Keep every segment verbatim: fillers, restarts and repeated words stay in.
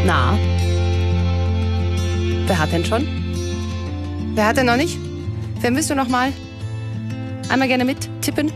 Na? Wer hat denn schon? Wer hat denn noch nicht? Wer müsste noch mal? Einmal gerne mit tippen.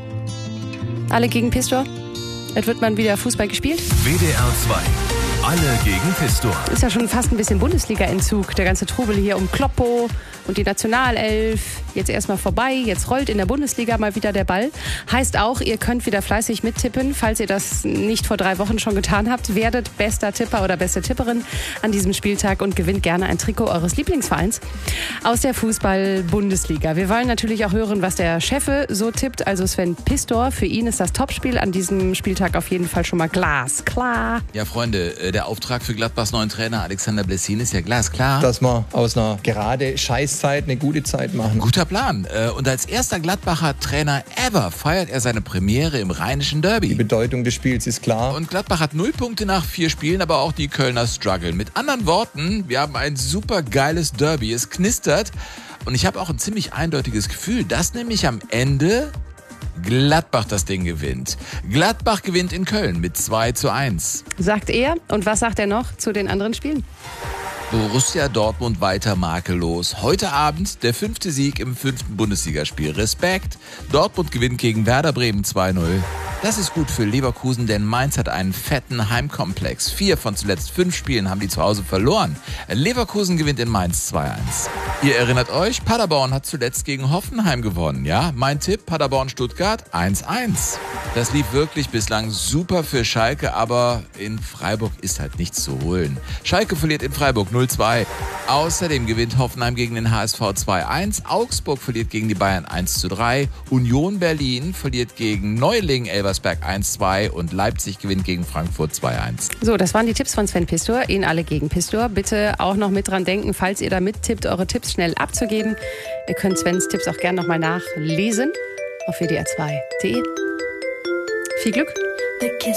Alle gegen Pistor. Es wird mal wieder Fußball gespielt. W D R zwei. Alle gegen Pistor. Ist ja schon fast ein bisschen Bundesliga-Entzug. Der ganze Trubel hier um Kloppo und die Nationalelf. Jetzt erstmal vorbei. Jetzt rollt in der Bundesliga mal wieder der Ball. Heißt auch, ihr könnt wieder fleißig mittippen. Falls ihr das nicht vor drei Wochen schon getan habt, werdet bester Tipper oder beste Tipperin an diesem Spieltag und gewinnt gerne ein Trikot eures Lieblingsvereins aus der Fußball-Bundesliga. Wir wollen natürlich auch hören, was der Chefe so tippt. Also Sven Pistor. Für ihn ist das Topspiel an diesem Spieltag auf jeden Fall schon mal glasklar. Ja, Freunde, der Auftrag für Gladbachs neuen Trainer Alexander Blessin ist ja glasklar. Dass wir aus einer gerade Scheißzeit eine gute Zeit machen. Guter Plan. Und als erster Gladbacher Trainer ever feiert er seine Premiere im rheinischen Derby. Die Bedeutung des Spiels ist klar. Und Gladbach hat null Punkte nach vier Spielen, aber auch die Kölner strugglen. Mit anderen Worten, wir haben ein super geiles Derby. Es knistert. Und ich habe auch ein ziemlich eindeutiges Gefühl, dass nämlich am Ende Gladbach das Ding gewinnt. Gladbach gewinnt in Köln mit zwei zu eins. Sagt er. Und was sagt er noch zu den anderen Spielen? Borussia Dortmund weiter makellos. Heute Abend der fünfte Sieg im fünften Bundesligaspiel. Respekt. Dortmund gewinnt gegen Werder Bremen zwei null. Das ist gut für Leverkusen, denn Mainz hat einen fetten Heimkomplex. Vier von zuletzt fünf Spielen haben die zu Hause verloren. Leverkusen gewinnt in Mainz zwei eins. Ihr erinnert euch, Paderborn hat zuletzt gegen Hoffenheim gewonnen. Ja, mein Tipp, Paderborn-Stuttgart eins eins. Das lief wirklich bislang super für Schalke, aber in Freiburg ist halt nichts zu holen. Schalke verliert in Freiburg null zwei. Außerdem gewinnt Hoffenheim gegen den H S V zwei eins. Augsburg verliert gegen die Bayern eins zu drei. Union Berlin verliert gegen Neuling Elversberg eins zwei und Leipzig gewinnt gegen Frankfurt zwei eins. So, das waren die Tipps von Sven Pistor. Ihnen alle gegen Pistor. Bitte auch noch mit dran denken, falls ihr da mittippt, eure Tipps schnell abzugeben. Ihr könnt Svens Tipps auch gerne nochmal nachlesen auf w d r zwei punkt d e. Viel Glück!